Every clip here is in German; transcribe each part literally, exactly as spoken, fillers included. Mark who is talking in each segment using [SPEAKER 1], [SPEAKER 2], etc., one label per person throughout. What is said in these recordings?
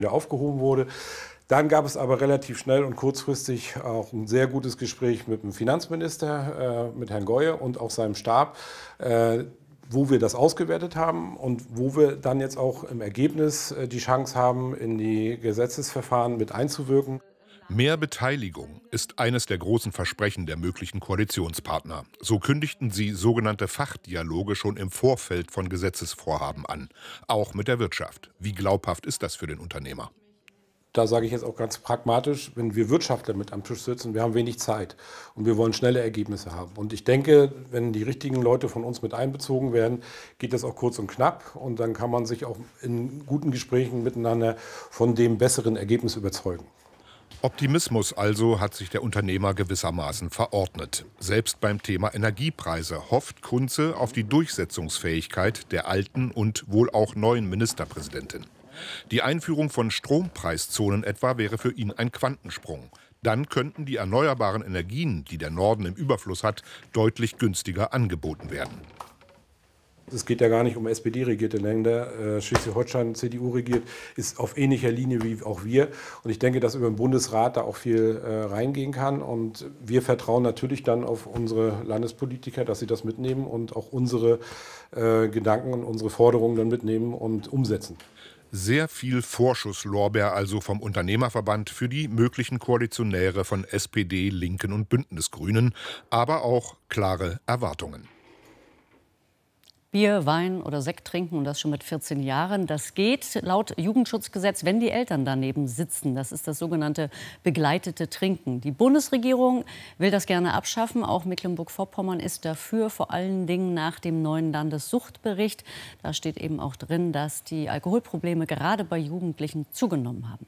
[SPEAKER 1] wieder aufgehoben wurde. Dann gab es aber relativ schnell und kurzfristig auch ein sehr gutes Gespräch mit dem Finanzminister, äh, mit Herrn Goye und auch seinem Stab, äh, wo wir das ausgewertet haben und wo wir dann jetzt auch im Ergebnis äh, die Chance haben, in die Gesetzesverfahren mit einzuwirken.
[SPEAKER 2] Mehr Beteiligung ist eines der großen Versprechen der möglichen Koalitionspartner. So kündigten sie sogenannte Fachdialoge schon im Vorfeld von Gesetzesvorhaben an, auch mit der Wirtschaft. Wie glaubhaft ist das für den Unternehmer?
[SPEAKER 1] Da sage ich jetzt auch ganz pragmatisch, wenn wir Wirtschaftler mit am Tisch sitzen, wir haben wenig Zeit und wir wollen schnelle Ergebnisse haben. Und ich denke, wenn die richtigen Leute von uns mit einbezogen werden, geht das auch kurz und knapp. Und dann kann man sich auch in guten Gesprächen miteinander von dem besseren Ergebnis überzeugen.
[SPEAKER 2] Optimismus also hat sich der Unternehmer gewissermaßen verordnet. Selbst beim Thema Energiepreise hofft Kunze auf die Durchsetzungsfähigkeit der alten und wohl auch neuen Ministerpräsidentin. Die Einführung von Strompreiszonen etwa wäre für ihn ein Quantensprung. Dann könnten die erneuerbaren Energien, die der Norden im Überfluss hat, deutlich günstiger angeboten werden.
[SPEAKER 1] Es geht ja gar nicht um S P D-regierte Länder. Äh, Schleswig-Holstein, C D U regiert, ist auf ähnlicher Linie wie auch wir. Und ich denke, dass über den Bundesrat da auch viel äh, reingehen kann. Und wir vertrauen natürlich dann auf unsere Landespolitiker, dass sie das mitnehmen und auch unsere äh, Gedanken und unsere Forderungen dann mitnehmen und umsetzen.
[SPEAKER 2] Sehr viel Vorschusslorbeer also vom Unternehmerverband für die möglichen Koalitionäre von S P D, Linken und Bündnisgrünen, aber auch klare Erwartungen.
[SPEAKER 3] Bier, Wein oder Sekt trinken und das schon mit vierzehn Jahren. Das geht laut Jugendschutzgesetz, wenn die Eltern daneben sitzen. Das ist das sogenannte begleitete Trinken. Die Bundesregierung will das gerne abschaffen. Auch Mecklenburg-Vorpommern ist dafür, vor allen Dingen nach dem neuen Landessuchtbericht. Da steht eben auch drin, dass die Alkoholprobleme gerade bei Jugendlichen zugenommen haben.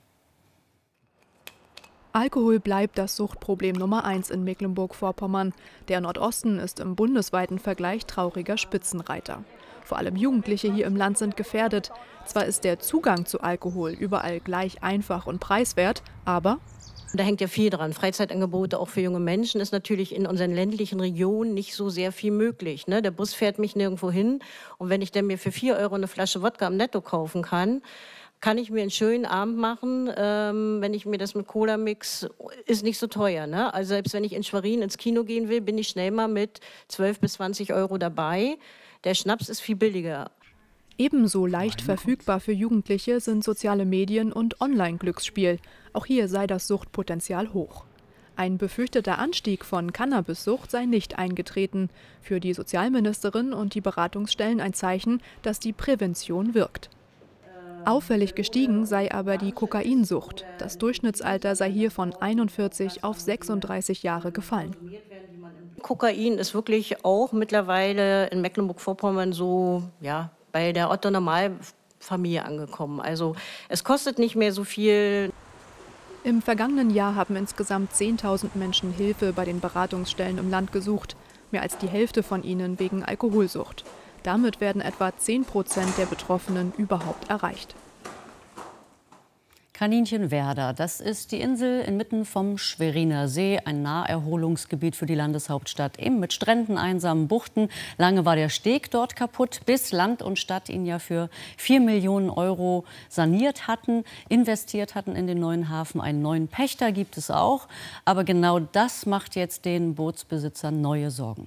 [SPEAKER 4] Alkohol bleibt das Suchtproblem Nummer eins in Mecklenburg-Vorpommern. Der Nordosten ist im bundesweiten Vergleich trauriger Spitzenreiter. Vor allem Jugendliche hier im Land sind gefährdet. Zwar ist der Zugang zu Alkohol überall gleich einfach und preiswert, aber
[SPEAKER 5] da hängt ja viel dran. Freizeitangebote auch für junge Menschen ist natürlich in unseren ländlichen Regionen nicht so sehr viel möglich. Ne? Der Bus fährt mich nirgendwo hin. Und wenn ich dann mir für vier Euro eine Flasche Wodka am Netto kaufen kann, kann ich mir einen schönen Abend machen, ähm, wenn ich mir das mit Cola mix, ist nicht so teuer. Ne? Also selbst wenn ich in Schwerin ins Kino gehen will, bin ich schnell mal mit zwölf bis zwanzig Euro dabei. Der Schnaps ist viel billiger.
[SPEAKER 4] Ebenso leicht verfügbar für Jugendliche sind soziale Medien und Online-Glücksspiel. Auch hier sei das Suchtpotenzial hoch. Ein befürchteter Anstieg von Cannabissucht sei nicht eingetreten. Für die Sozialministerin und die Beratungsstellen ein Zeichen, dass die Prävention wirkt. Auffällig gestiegen sei aber die Kokainsucht. Das Durchschnittsalter sei hier von einundvierzig auf sechsunddreißig Jahre gefallen.
[SPEAKER 5] Kokain ist wirklich auch mittlerweile in Mecklenburg-Vorpommern so ja, bei der Otto-Normal-Familie angekommen. Also es kostet nicht mehr so viel.
[SPEAKER 4] Im vergangenen Jahr haben insgesamt zehntausend Menschen Hilfe bei den Beratungsstellen im Land gesucht. Mehr als die Hälfte von ihnen wegen Alkoholsucht. Damit werden etwa zehn Prozent der Betroffenen überhaupt erreicht.
[SPEAKER 3] Kaninchenwerder, das ist die Insel inmitten vom Schweriner See, ein Naherholungsgebiet für die Landeshauptstadt, eben mit Stränden, einsamen Buchten. Lange war der Steg dort kaputt, bis Land und Stadt ihn ja für vier Millionen Euro saniert hatten, investiert hatten in den neuen Hafen. Einen neuen Pächter gibt es auch, aber genau das macht jetzt den Bootsbesitzern neue Sorgen.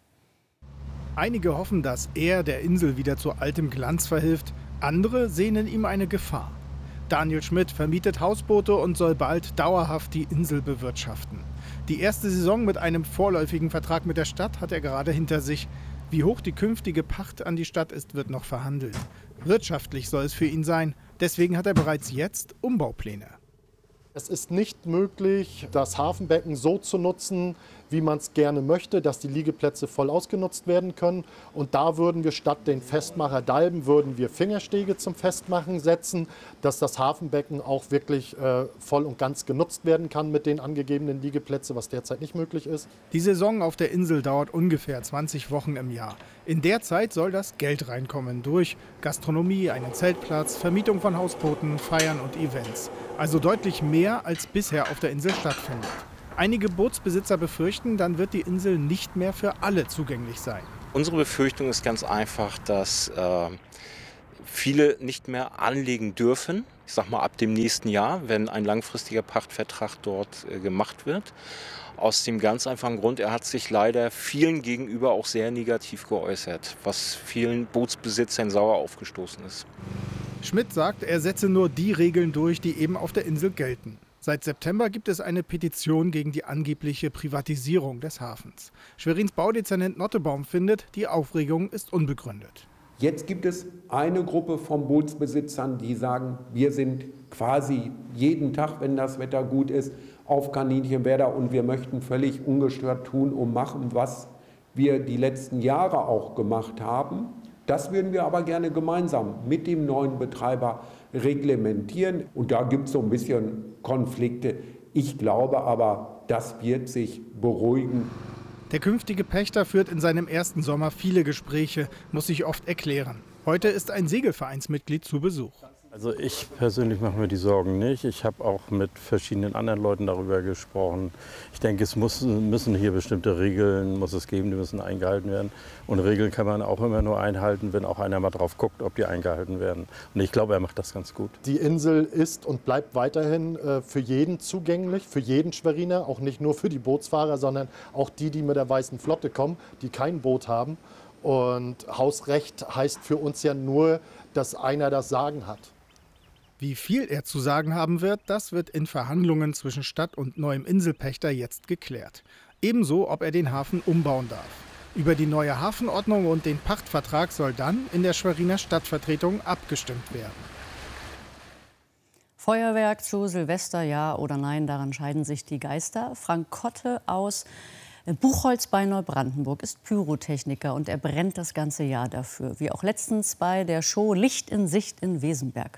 [SPEAKER 6] Einige hoffen, dass er der Insel wieder zu altem Glanz verhilft. Andere sehen in ihm eine Gefahr. Daniel Schmidt vermietet Hausboote und soll bald dauerhaft die Insel bewirtschaften. Die erste Saison mit einem vorläufigen Vertrag mit der Stadt hat er gerade hinter sich. Wie hoch die künftige Pacht an die Stadt ist, wird noch verhandelt. Wirtschaftlich soll es für ihn sein. Deswegen hat er bereits jetzt Umbaupläne.
[SPEAKER 7] Es ist nicht möglich, das Hafenbecken so zu nutzen, wie man es gerne möchte, dass die Liegeplätze voll ausgenutzt werden können. Und da würden wir statt den Festmacherdalben würden wir Fingerstege zum Festmachen setzen, dass das Hafenbecken auch wirklich äh, voll und ganz genutzt werden kann mit den angegebenen Liegeplätzen, was derzeit nicht möglich ist.
[SPEAKER 6] Die Saison auf der Insel dauert ungefähr zwanzig Wochen im Jahr. In der Zeit soll das Geld reinkommen durch Gastronomie, einen Zeltplatz, Vermietung von Hausbooten, Feiern und Events. Also deutlich mehr als bisher auf der Insel stattfindet. Einige Bootsbesitzer befürchten, dann wird die Insel nicht mehr für alle zugänglich sein.
[SPEAKER 8] Unsere Befürchtung ist ganz einfach, dass äh, viele nicht mehr anlegen dürfen. Ich sag mal ab dem nächsten Jahr, wenn ein langfristiger Pachtvertrag dort äh, gemacht wird. Aus dem ganz einfachen Grund, er hat sich leider vielen gegenüber auch sehr negativ geäußert, was vielen Bootsbesitzern sauer aufgestoßen ist.
[SPEAKER 6] Schmidt sagt, er setze nur die Regeln durch, die eben auf der Insel gelten. Seit September gibt es eine Petition gegen die angebliche Privatisierung des Hafens. Schwerins Baudezernent Nottebaum findet, die Aufregung ist unbegründet.
[SPEAKER 9] Jetzt gibt es eine Gruppe von Bootsbesitzern, die sagen, wir sind quasi jeden Tag, wenn das Wetter gut ist, auf Kaninchenwerder und wir möchten völlig ungestört tun und machen, was wir die letzten Jahre auch gemacht haben. Das würden wir aber gerne gemeinsam mit dem neuen Betreiber reglementieren. Und da gibt es so ein bisschen Konflikte. Ich glaube aber, das wird sich beruhigen.
[SPEAKER 6] Der künftige Pächter führt in seinem ersten Sommer viele Gespräche, muss sich oft erklären. Heute ist ein Segelvereinsmitglied zu Besuch.
[SPEAKER 10] Also ich persönlich mache mir die Sorgen nicht. Ich habe auch mit verschiedenen anderen Leuten darüber gesprochen. Ich denke, es muss, müssen hier bestimmte Regeln muss es geben, die müssen eingehalten werden. Und Regeln kann man auch immer nur einhalten, wenn auch einer mal drauf guckt, ob die eingehalten werden. Und ich glaube, er macht das ganz gut.
[SPEAKER 7] Die Insel ist und bleibt weiterhin äh, für jeden zugänglich, für jeden Schweriner, auch nicht nur für die Bootsfahrer, sondern auch die, die mit der Weißen Flotte kommen, die kein Boot haben. Und Hausrecht heißt für uns ja nur, dass einer das Sagen hat.
[SPEAKER 6] Wie viel er zu sagen haben wird, das wird in Verhandlungen zwischen Stadt und neuem Inselpächter jetzt geklärt. Ebenso, ob er den Hafen umbauen darf. Über die neue Hafenordnung und den Pachtvertrag soll dann in der Schweriner Stadtvertretung abgestimmt werden.
[SPEAKER 3] Feuerwerk zu Silvester, ja oder nein, daran scheiden sich die Geister. Frank Kotte aus Buchholz bei Neubrandenburg ist Pyrotechniker und er brennt das ganze Jahr dafür. Wie auch letztens bei der Show Licht in Sicht in Wesenberg.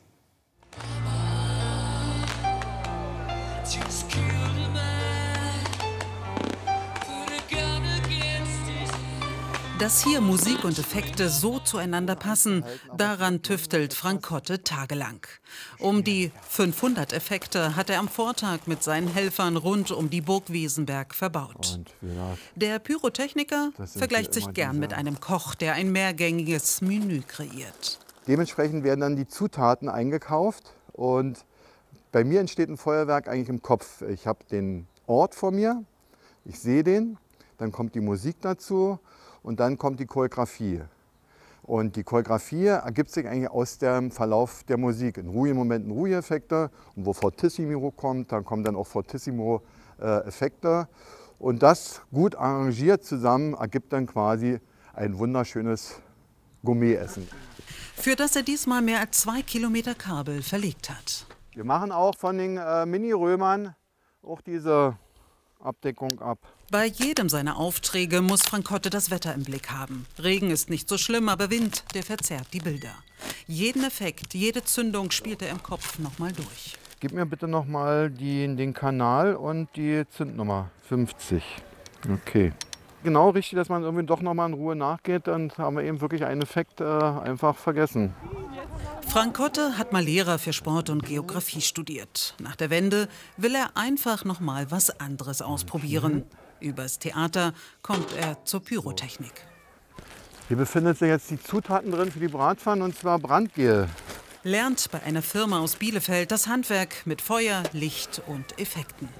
[SPEAKER 11] Dass hier Musik und Effekte so zueinander passen, daran tüftelt Frank Kotte tagelang. Um die fünfhundert Effekte hat er am Vortag mit seinen Helfern rund um die Burg Wesenberg verbaut. Der Pyrotechniker vergleicht sich gern mit einem Koch, der ein mehrgängiges Menü kreiert.
[SPEAKER 12] Dementsprechend werden dann die Zutaten eingekauft und bei mir entsteht ein Feuerwerk eigentlich im Kopf. Ich habe den Ort vor mir, ich sehe den, dann kommt die Musik dazu und dann kommt die Choreografie. Und die Choreografie ergibt sich eigentlich aus dem Verlauf der Musik. In ruhigen Momenten ruhige Effekte und wo Fortissimo kommt, dann kommen dann auch Fortissimo-Effekte. Und das gut arrangiert zusammen ergibt dann quasi ein wunderschönes Gourmet-Essen.
[SPEAKER 11] Für das er diesmal mehr als zwei Kilometer Kabel verlegt hat.
[SPEAKER 12] Wir machen auch von den äh, Mini-Römern auch diese Abdeckung ab.
[SPEAKER 11] Bei jedem seiner Aufträge muss Frank Kotte das Wetter im Blick haben. Regen ist nicht so schlimm, aber Wind, der verzerrt die Bilder. Jeden Effekt, jede Zündung spielt er im Kopf noch mal durch.
[SPEAKER 12] Gib mir bitte noch mal die, den Kanal und die Zündnummer fünfzig. Okay. Genau richtig, dass man irgendwie doch noch mal in Ruhe nachgeht, dann haben wir eben wirklich einen Effekt äh, einfach vergessen.
[SPEAKER 11] Frank Kotte hat mal Lehrer für Sport und Geografie studiert. Nach der Wende will er einfach noch mal was anderes ausprobieren. Übers Theater kommt er zur Pyrotechnik.
[SPEAKER 12] Hier befinden sich jetzt die Zutaten drin für die Bratpfannen, und zwar Brandgel.
[SPEAKER 11] Lernt bei einer Firma aus Bielefeld das Handwerk mit Feuer, Licht und Effekten.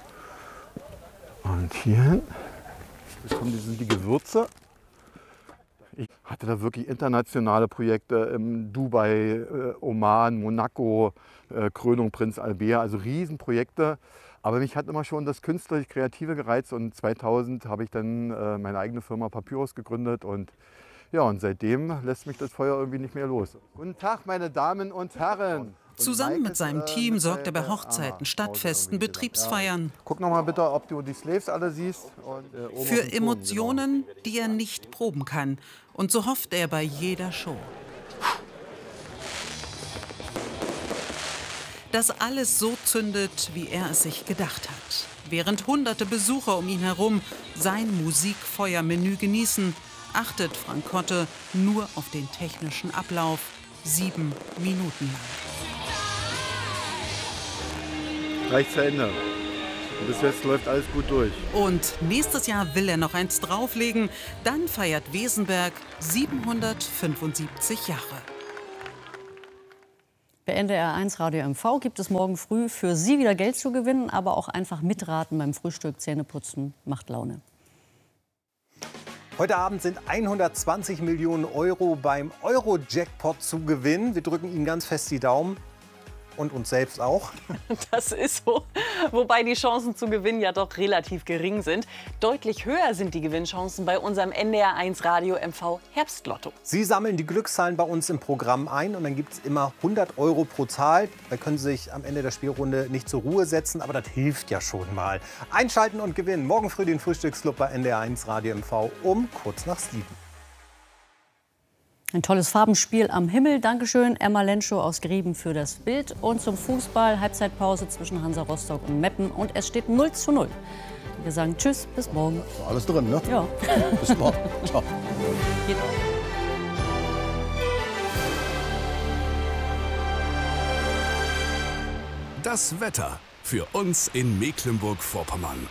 [SPEAKER 12] Und hier kommen die, sind die Gewürze. Ich hatte da wirklich internationale Projekte in Dubai, äh, Oman, Monaco, äh, Krönung Prinz Albert, also Riesenprojekte. Aber mich hat immer schon das künstlerisch-kreative gereizt und zweitausend habe ich dann äh, meine eigene Firma Papyrus gegründet und ja, und seitdem lässt mich das Feuer irgendwie nicht mehr los. Guten Tag, meine Damen und Herren.
[SPEAKER 11] Zusammen mit seinem Team sorgt er bei Hochzeiten, Stadtfesten, Betriebsfeiern
[SPEAKER 12] Guck noch mal bitte, ob du die Slaves alle siehst. Und, äh,
[SPEAKER 11] für Emotionen, die er nicht proben kann. Und so hofft er bei jeder Show. Dass alles so zündet, wie er es sich gedacht hat. Während hunderte Besucher um ihn herum sein Musikfeuermenü genießen, achtet Frank Kotte nur auf den technischen Ablauf, sieben Minuten lang.
[SPEAKER 12] Gleich zu Ende. Und bis jetzt läuft alles gut durch.
[SPEAKER 11] Und nächstes Jahr will er noch eins drauflegen. Dann feiert Wesenberg siebenhundertfünfundsiebzig Jahre.
[SPEAKER 3] Bei N D R eins Radio M V gibt es morgen früh für Sie wieder Geld zu gewinnen, aber auch einfach mitraten beim Frühstück. Zähneputzen macht Laune.
[SPEAKER 13] Heute Abend sind hundertzwanzig Millionen Euro beim Euro-Jackpot zu gewinnen. Wir drücken Ihnen ganz fest die Daumen. Und uns selbst auch.
[SPEAKER 14] Das ist so. Wobei die Chancen zu gewinnen ja doch relativ gering sind. Deutlich höher sind die Gewinnchancen bei unserem N D R eins Radio M V Herbstlotto.
[SPEAKER 13] Sie sammeln die Glückszahlen bei uns im Programm ein und dann gibt es immer hundert Euro pro Zahl. Da können Sie sich am Ende der Spielrunde nicht zur Ruhe setzen, aber das hilft ja schon mal. Einschalten und gewinnen. Morgen früh den Frühstücksclub bei N D R eins Radio M V um kurz nach sieben.
[SPEAKER 3] Ein tolles Farbenspiel am Himmel. Dankeschön, Emma Lenschow aus Grieben für das Bild. Und zum Fußball, Halbzeitpause zwischen Hansa Rostock und Meppen. Und es steht null zu null. Wir sagen Tschüss, bis morgen.
[SPEAKER 15] Alles drin, ne?
[SPEAKER 3] Ja.
[SPEAKER 15] Bis morgen. Ciao.
[SPEAKER 3] Geht auch.
[SPEAKER 16] Das Wetter für uns in Mecklenburg-Vorpommern.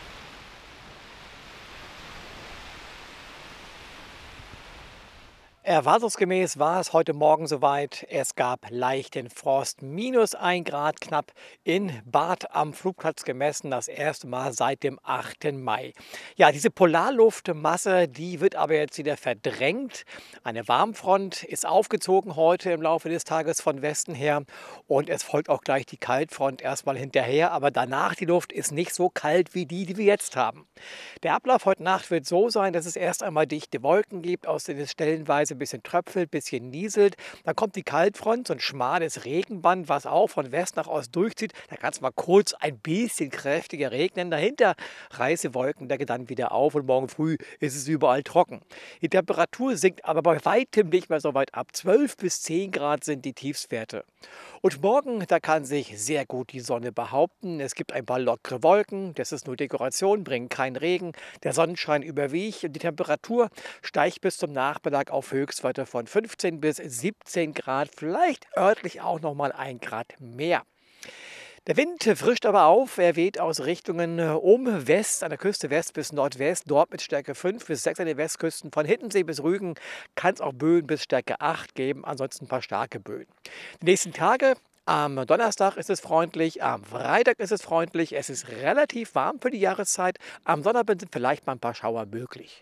[SPEAKER 17] Erwartungsgemäß war es heute Morgen soweit. Es gab leichten Frost, minus ein Grad knapp in Barth am Flugplatz gemessen, das erste Mal seit dem achten Mai. Ja, diese Polarluftmasse, die wird aber jetzt wieder verdrängt. Eine Warmfront ist aufgezogen heute im Laufe des Tages von Westen her und es folgt auch gleich die Kaltfront erstmal hinterher, aber danach die Luft ist nicht so kalt wie die, die wir jetzt haben. Der Ablauf heute Nacht wird so sein, dass es erst einmal dichte Wolken gibt, aus denen es stellenweise ein bisschen tröpfelt, ein bisschen nieselt. Dann kommt die Kaltfront, so ein schmales Regenband, was auch von West nach Ost durchzieht. Da kann es mal kurz ein bisschen kräftiger regnen. Dahinter reiße Wolken decken dann wieder auf und morgen früh ist es überall trocken. Die Temperatur sinkt aber bei weitem nicht mehr so weit ab. zwölf bis zehn Grad sind die Tiefstwerte. Und morgen, da kann sich sehr gut die Sonne behaupten. Es gibt ein paar lockere Wolken, das ist nur Dekoration, bringt keinen Regen. Der Sonnenschein überwiegt und die Temperatur steigt bis zum Nachmittag auf Höchstwerte von fünfzehn bis siebzehn Grad, vielleicht örtlich auch noch mal ein Grad mehr. Der Wind frischt aber auf, er weht aus Richtungen um West, an der Küste West bis Nordwest, dort mit Stärke fünf bis sechs an den Westküsten. Von Hiddensee bis Rügen kann es auch Böen bis Stärke acht geben, ansonsten ein paar starke Böen. Die nächsten Tage, am Donnerstag ist es freundlich, am Freitag ist es freundlich, es ist relativ warm für die Jahreszeit, am Sonnabend sind vielleicht mal ein paar Schauer möglich.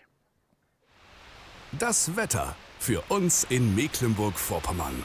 [SPEAKER 16] Das Wetter für uns in Mecklenburg-Vorpommern.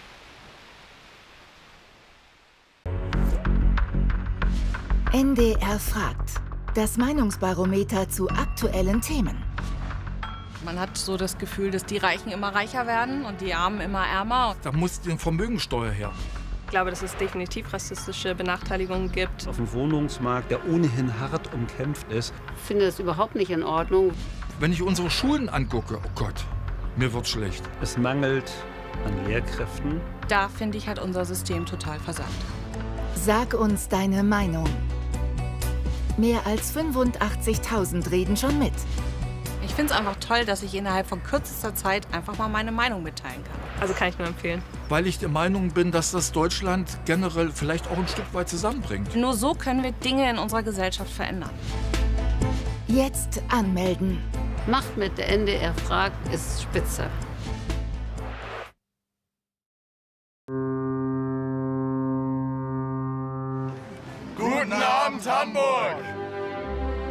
[SPEAKER 18] N D R fragt. Das Meinungsbarometer zu aktuellen Themen.
[SPEAKER 19] Man hat so das Gefühl, dass die Reichen immer reicher werden und die Armen immer ärmer.
[SPEAKER 20] Da muss die Vermögensteuer her.
[SPEAKER 21] Ich glaube, dass es definitiv rassistische Benachteiligungen gibt.
[SPEAKER 22] Auf dem Wohnungsmarkt, der ohnehin hart umkämpft ist.
[SPEAKER 23] Ich finde das überhaupt nicht in Ordnung.
[SPEAKER 20] Wenn ich unsere Schulen angucke, oh Gott, mir wird schlecht.
[SPEAKER 22] Es mangelt an Lehrkräften.
[SPEAKER 19] Da finde ich, hat unser System total versagt.
[SPEAKER 18] Sag uns deine Meinung. Mehr als fünfundachtzigtausend reden schon mit.
[SPEAKER 19] Ich finde es einfach toll, dass ich innerhalb von kürzester Zeit einfach mal meine Meinung mitteilen kann.
[SPEAKER 21] Also kann ich nur empfehlen.
[SPEAKER 20] Weil ich der Meinung bin, dass das Deutschland generell vielleicht auch ein Stück weit zusammenbringt.
[SPEAKER 19] Nur so können wir Dinge in unserer Gesellschaft verändern.
[SPEAKER 18] Jetzt anmelden.
[SPEAKER 23] Macht mit, der N D R fragt, ist spitze.
[SPEAKER 24] Guten Abend, Hamburg!